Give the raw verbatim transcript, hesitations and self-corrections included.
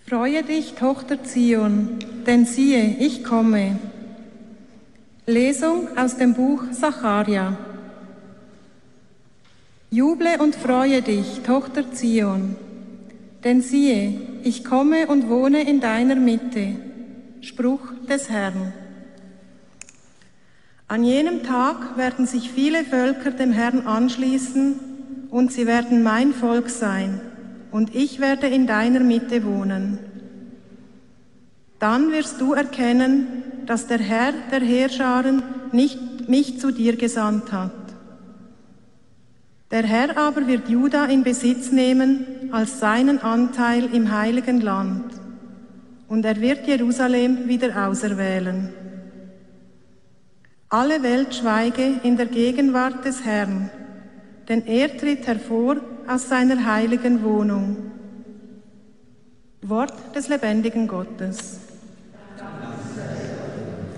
Freue dich, Tochter Zion, denn siehe, ich komme. Lesung aus dem Buch Sacharja. Juble und freue dich, Tochter Zion, denn siehe, ich komme und wohne in deiner Mitte. Spruch des Herrn. An jenem Tag werden sich viele Völker dem Herrn anschließen, und sie werden mein Volk sein, und ich werde in deiner Mitte wohnen. Dann wirst du erkennen, dass der Herr der Heerscharen nicht mich zu dir gesandt hat. Der Herr aber wird Juda in Besitz nehmen als seinen Anteil im heiligen Land, und er wird Jerusalem wieder auserwählen. Alle Welt schweige in der Gegenwart des Herrn, denn er tritt hervor aus seiner heiligen Wohnung. Wort des lebendigen Gottes.